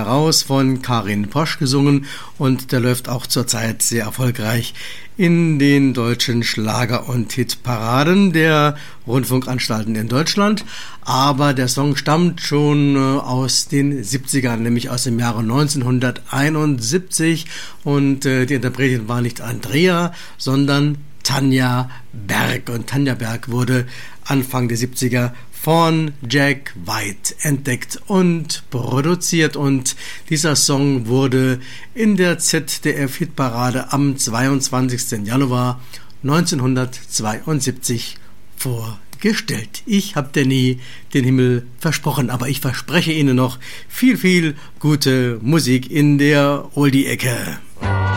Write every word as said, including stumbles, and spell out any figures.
heraus von Karin Posch gesungen und der läuft auch zurzeit sehr erfolgreich in den deutschen Schlager- und Hitparaden der Rundfunkanstalten in Deutschland. Aber der Song stammt schon aus den siebzigern, nämlich aus dem Jahre neunzehnhunderteinundsiebzig und äh, die Interpretin war nicht Andrea, sondern Tanja Berg. Und Tanja Berg wurde Anfang der siebziger von Jack White entdeckt und produziert. Und dieser Song wurde in der Z D F-Hitparade am zweiundzwanzigsten Januar neunzehnhundertzweiundsiebzig vorgestellt. Ich habe dir nie den Himmel versprochen, aber ich verspreche Ihnen noch viel, viel gute Musik in der Oldie-Ecke.